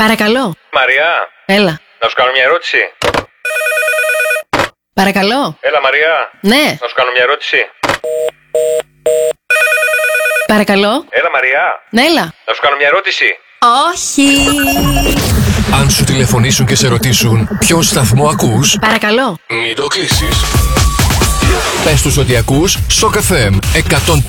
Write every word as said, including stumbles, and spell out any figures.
Παρακαλώ. Μαριά. Έλα. Να σου κάνω μια ερώτηση. Παρακαλώ. Έλα, Μαριά. Ναι. Να σου κάνω μια ερώτηση. Παρακαλώ. Έλα, Μαριά. Ναι, έλα. Να σου κάνω μια ερώτηση. Όχι. Αν σου τηλεφωνήσουν και σε ρωτήσουν ποιο σταθμό ακούς, Παρακαλώ. μην το κλείσεις. Πες τους ότι ακούς Σοκ εφ εμ εκατόν